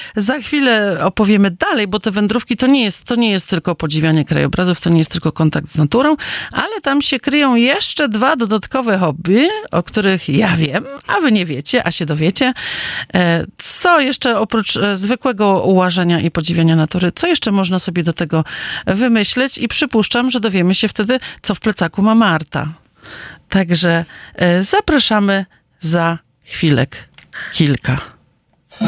za chwilę opowiemy dalej, bo te wędrówki to nie jest tylko podziwianie krajobrazów, to nie jest tylko kontakt z naturą, ale tam się kryją jeszcze 2 dodatkowe hobby, o których ja wiem, a wy nie wiecie, a się dowiecie. Co jeszcze oprócz zwykłego łażenia i podziwiania natury, co jeszcze można sobie do tego wymyśleć i przypuszczam, że dowiemy się wtedy, co w plecaku ma Marta. Także zapraszamy za chwilek kilka.